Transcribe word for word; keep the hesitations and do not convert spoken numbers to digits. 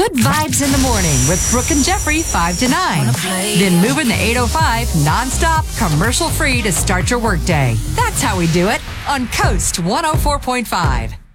Good vibes in the morning with Brooke and Jeffrey, five to nine. Then moving the eight oh five nonstop, commercial free to start your workday. That's how we do it on Coast one oh four point five.